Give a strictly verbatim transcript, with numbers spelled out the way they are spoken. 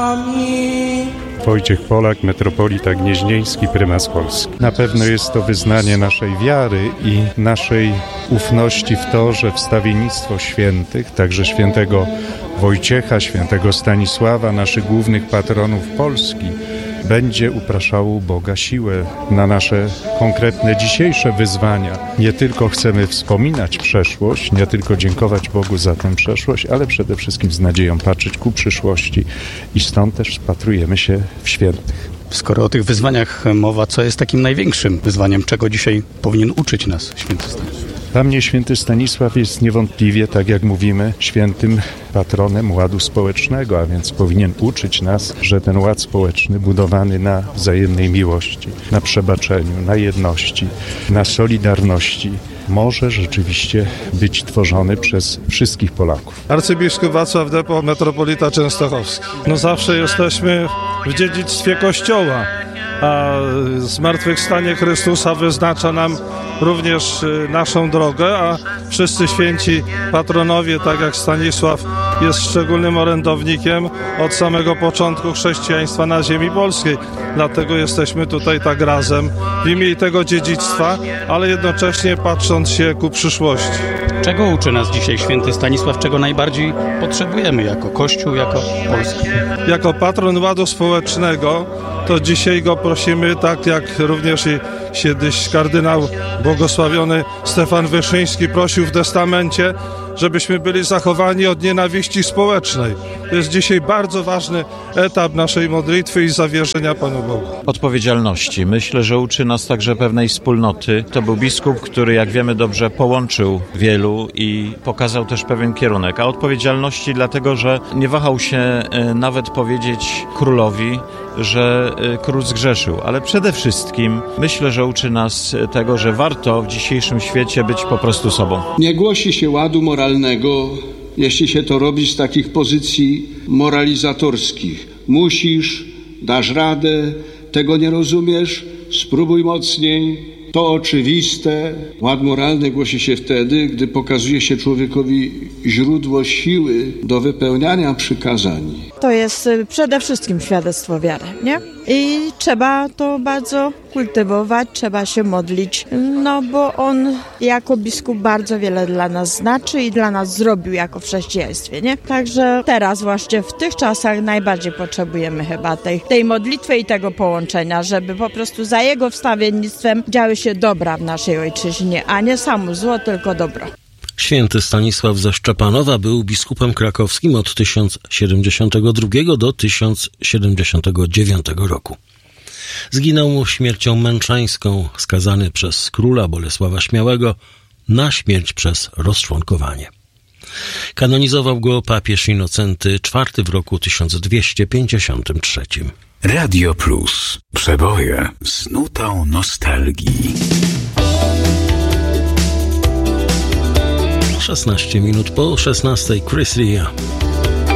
nami. Wojciech Polak, metropolita gnieźnieński, prymas Polski. Na pewno jest to wyznanie naszej wiary i naszej ufności w to, że wstawiennictwo świętych, także świętego Wojciecha, świętego Stanisława, naszych głównych patronów Polski, będzie upraszało u Boga siłę na nasze konkretne dzisiejsze wyzwania. Nie tylko chcemy wspominać przeszłość, nie tylko dziękować Bogu za tę przeszłość, ale przede wszystkim z nadzieją patrzeć ku przyszłości i stąd też wpatrujemy się w świętych. Skoro o tych wyzwaniach mowa, co jest takim największym wyzwaniem, czego dzisiaj powinien uczyć nas święty Stanisław? Dla mnie święty Stanisław jest niewątpliwie, tak jak mówimy, świętym patronem ładu społecznego, a więc powinien uczyć nas, że ten ład społeczny budowany na wzajemnej miłości, na przebaczeniu, na jedności, na solidarności może rzeczywiście być tworzony przez wszystkich Polaków. Arcybiskup Wacław Depo, metropolita częstochowski. No zawsze jesteśmy w dziedzictwie Kościoła, a zmartwychwstanie Chrystusa wyznacza nam również naszą drogę, a wszyscy święci patronowie, tak jak Stanisław, jest szczególnym orędownikiem od samego początku chrześcijaństwa na ziemi polskiej. Dlatego jesteśmy tutaj tak razem w imię tego dziedzictwa, ale jednocześnie patrząc się ku przyszłości. Czego uczy nas dzisiaj święty Stanisław, czego najbardziej potrzebujemy jako Kościół, jako Polski? Jako patron ładu społecznego to dzisiaj go prosimy, tak jak również i kiedyś kardynał błogosławiony Stefan Wyszyński prosił w testamencie, żebyśmy byli zachowani od nienawiści społecznej. To jest dzisiaj bardzo ważny etap naszej modlitwy i zawierzenia Panu Bogu. Odpowiedzialności. Myślę, że uczy nas także pewnej wspólnoty. To był biskup, który, jak wiemy dobrze, połączył wielu i pokazał też pewien kierunek. A odpowiedzialności dlatego, że nie wahał się nawet powiedzieć królowi, że król zgrzeszył. Ale przede wszystkim myślę, że uczy nas tego, że warto w dzisiejszym świecie być po prostu sobą. Nie głosi się ładu moralnego, jeśli się to robi z takich pozycji moralizatorskich. Musisz, dasz radę, tego nie rozumiesz, spróbuj mocniej. To oczywiste. Ład moralny głosi się wtedy, gdy pokazuje się człowiekowi źródło siły do wypełniania przykazań. To jest przede wszystkim świadectwo wiary, nie? I trzeba to bardzo kultywować, trzeba się modlić, no bo on jako biskup bardzo wiele dla nas znaczy i dla nas zrobił jako w chrześcijaństwie, nie? Także teraz właśnie w tych czasach najbardziej potrzebujemy chyba tej, tej modlitwy i tego połączenia, żeby po prostu za jego wstawiennictwem działy się dobra w naszej ojczyźnie, a nie samo zło, tylko dobro. Święty Stanisław ze Szczepanowa był biskupem krakowskim od tysiąc siedemdziesiątego drugiego do tysiąc siedemdziesiątego dziewiątego roku. Zginął mu śmiercią męczeńską, skazany przez króla Bolesława Śmiałego na śmierć przez rozczłonkowanie. Kanonizował go papież Inocenty czwarty w roku tysiąc dwieście pięćdziesiątym trzecim. Radio Plus. Przeboje z nutą nostalgii. szesnaście minut po szesnastej. Chris Rea.